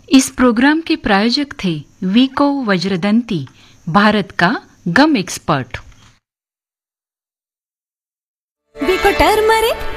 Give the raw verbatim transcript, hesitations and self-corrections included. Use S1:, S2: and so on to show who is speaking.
S1: इस प्रोग्राम के प्रायोजक थे वीको वज्रदंती, भारत का गम एक्सपर्ट।
S2: वीको टर्मरिक